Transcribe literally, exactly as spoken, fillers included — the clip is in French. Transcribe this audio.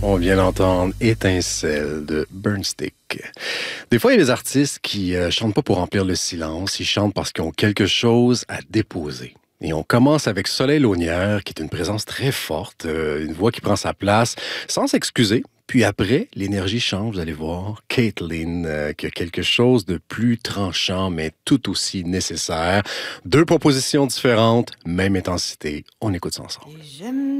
On vient d'entendre Étincelle de Burnstick. Des fois, il y a des artistes qui euh, chantent pas pour remplir le silence, ils chantent parce qu'ils ont quelque chose à déposer. Et on commence avec Soleil Launière, qui est une présence très forte, euh, une voix qui prend sa place sans s'excuser. Puis après, l'énergie change, vous allez voir. Caitlin, euh, qui a quelque chose de plus tranchant, mais tout aussi nécessaire. Deux propositions différentes, même intensité. On écoute ça ensemble.